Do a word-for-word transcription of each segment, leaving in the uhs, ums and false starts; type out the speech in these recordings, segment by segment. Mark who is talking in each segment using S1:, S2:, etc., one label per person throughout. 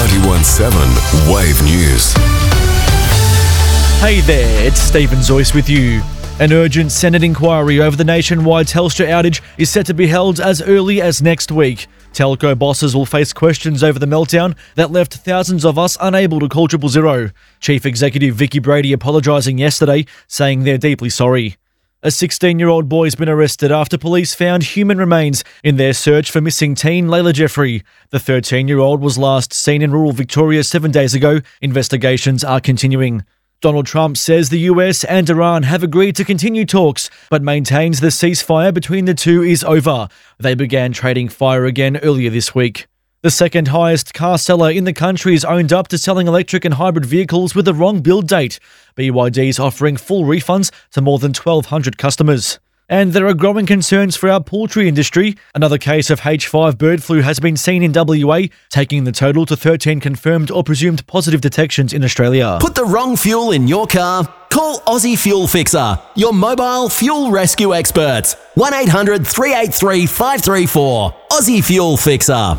S1: ninety-one point seven Wave News.
S2: Hey there, it's Stephen Zoyce with you. An urgent Senate inquiry over the nationwide Telstra outage is set to be held as early as next week. Telco bosses will face questions over the meltdown that left thousands of us unable to call triple zero. Chief Executive Vicky Brady apologising yesterday, saying they're deeply sorry. A sixteen-year-old boy has been arrested after police found human remains in their search for missing teen Layla Jeffrey. The thirteen-year-old was last seen in rural Victoria seven days ago. Investigations are continuing. Donald Trump says the U S and Iran have agreed to continue talks, but maintains the ceasefire between the two is over. They began trading fire again earlier this week. The second highest car seller in the country is owned up to selling electric and hybrid vehicles with the wrong build date. B Y D is offering full refunds to more than twelve hundred customers. And there are growing concerns for our poultry industry. Another case of H five bird flu has been seen in W A, taking the total to thirteen confirmed or presumed positive detections in Australia.
S3: Put the wrong fuel in your car? Call Aussie Fuel Fixer, your mobile fuel rescue experts. one eight hundred three eight three five three four. Aussie Fuel Fixer.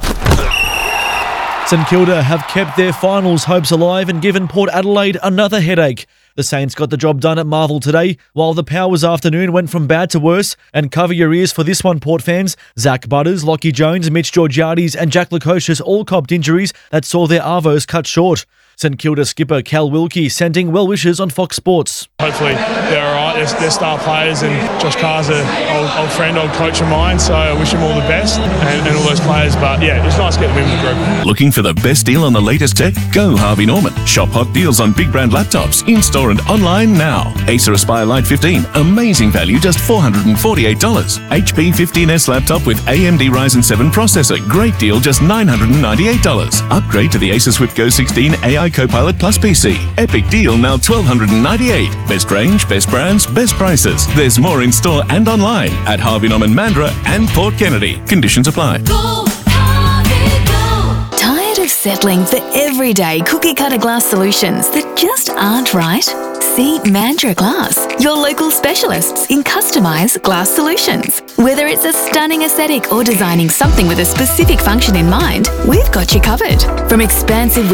S2: St Kilda have kept their finals hopes alive and given Port Adelaide another headache. The Saints got the job done at Marvel today, while the Powers afternoon went from bad to worse. And cover your ears for this one, Port fans. Zach Butters, Lockie Jones, Mitch Georgiades and Jack Lukosius all copped injuries that saw their arvos cut short. St Kilda skipper Cal Wilkie sending well wishes on Fox Sports.
S4: Hopefully they're all right. They're, they're star players, and Josh Carr's an old, old friend, old coach of mine, so I wish him all the best and, and all those players. But yeah, it's nice to get them in the group.
S5: Looking for the best deal on the latest tech? Go Harvey Norman. Shop hot deals on big brand laptops in-store and online now. Acer Aspire Lite fifteen, amazing value, just four hundred forty-eight dollars. H P fifteen S laptop with A M D Ryzen seven processor, great deal, just nine hundred ninety-eight dollars. Upgrade to the Acer Swift Go sixteen A I Copilot Plus P C. Epic deal, now twelve ninety-eight dollars. Best range, best brands, best prices. There's more in store and online at Harvey Norman Mandurah and Port Kennedy. Conditions apply.
S6: Go, Harvey, go. Tired of settling for everyday cookie cutter glass solutions that just aren't right? See Mandurah Glass, your local specialists in customised glass solutions. Whether it's a stunning aesthetic or designing something with a specific function in mind, we've got you covered. From expansive